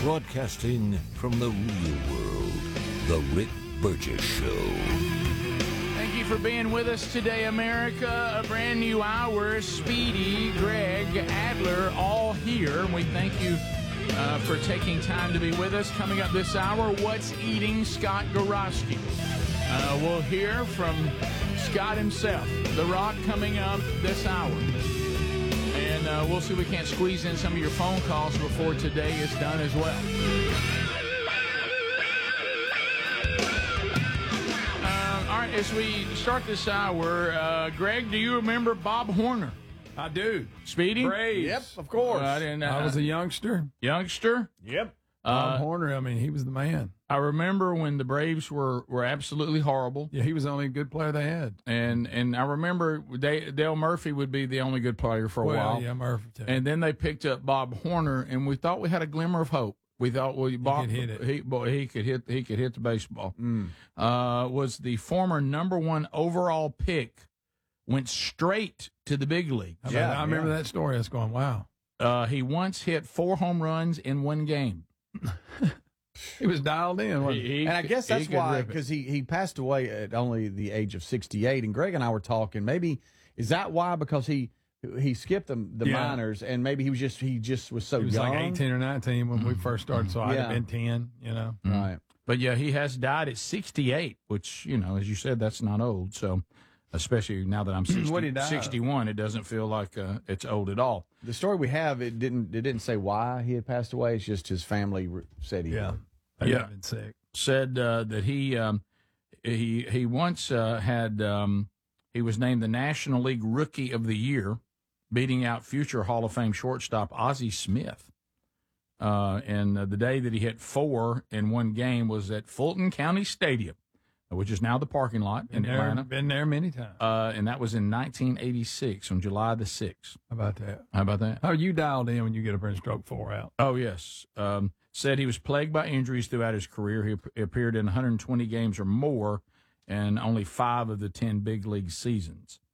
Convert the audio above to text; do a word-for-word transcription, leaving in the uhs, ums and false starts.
Broadcasting from the real world, The Rick Burgess Show. Thank you for being with us today, America. A brand new hour. Speedy, Greg, Adler, all here. We thank you uh, for taking time to be with us. Coming up this hour, What's Eating Scott Gorosky? Uh, we'll hear from Scott himself, The Rock, coming up this hour. And uh, we'll see if we can't squeeze in some of your phone calls before today is done as well. Uh, all right, as we start this hour, uh, Greg, do you remember Bob Horner? I do. Speedy? Braves. Yep, of course. Uh, I, didn't, uh, I was a youngster. youngster. Yep. Bob Uh, Horner, I mean, he was the man. I remember when the Braves were, were absolutely horrible. Yeah, he was the only good player they had. And and I remember they, Dale Murphy would be the only good player for a well, while. yeah, Murphy too. And then they picked up Bob Horner, and we thought we had a glimmer of hope. We thought, well, Bob, could hit it. He, boy, he could hit. He could hit the baseball. Mm. Uh, was the former number one overall pick, went straight to the big leagues. I, Yeah, mean, I remember yeah. that story. I was going, wow. Uh, he once hit four home runs in one game. He was dialed in. Wasn't he? He- he And I could- guess he that's could why, rip it. because he, he passed away at only the age of sixty-eight. And Greg and I were talking, maybe, is that why? Because he he skipped the, the Yeah. minors, and maybe he was just he just was so He was young. like eighteen or nineteen when we first started, so I'd Yeah. have been ten, you know. Right. But yeah, he has died at sixty-eight, which, you know, as you said, that's not old. So, especially now that I'm sixty, What'd he die of? sixty-one, it doesn't feel like uh, it's old at all. The story we have, it didn't it didn't say why he had passed away. It's just his family re- said he Yeah. did. I'd Yeah. have been sick. Said uh, that he um, he he once uh, had um, he was named the National League Rookie of the Year, beating out future Hall of Fame shortstop Ozzie Smith. Uh, and uh, the day that he hit four in one game was at Fulton County Stadium, which is now the parking lot in Been there, Atlanta. been there many times. Uh, and that was in nineteen eighty-six on July the sixth. How about that? How about that? How are you dialed in when you get up and stroke four out? Oh, yes. Um, said he was plagued by injuries throughout his career. He ap- appeared in one hundred twenty games or more and only five of the ten big league seasons.